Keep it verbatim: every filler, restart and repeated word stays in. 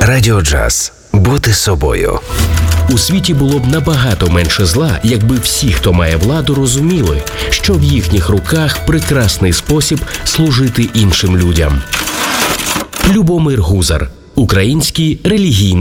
Радіо Джаз. Бути собою. У світі було б набагато менше зла, якби всі, хто має владу, розуміли, що в їхніх руках прекрасний спосіб служити іншим людям. Любомир Гузар. Український релігійний